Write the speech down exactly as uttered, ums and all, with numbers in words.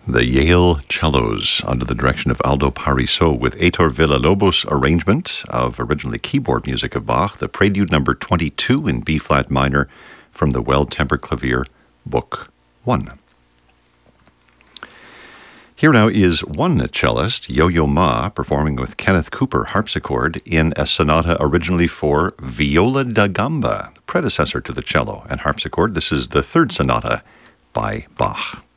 The Yale Cellos under the direction of Aldo Parisot with Heitor Villa-Lobos' arrangement of originally keyboard music of Bach, the Prelude number twenty-two in B-flat minor from the Well-Tempered Clavier, Book one. Here now is one cellist, Yo-Yo Ma, performing with Kenneth Cooper harpsichord in a sonata originally for viola da gamba, predecessor to the cello and harpsichord. This is the third sonata by Bach.